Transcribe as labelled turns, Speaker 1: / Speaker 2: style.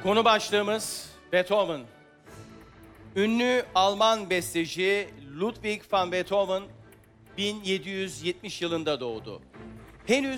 Speaker 1: Konu başlığımız Beethoven. Ünlü Alman besteci Ludwig van Beethoven 1770 yılında doğdu. Henüz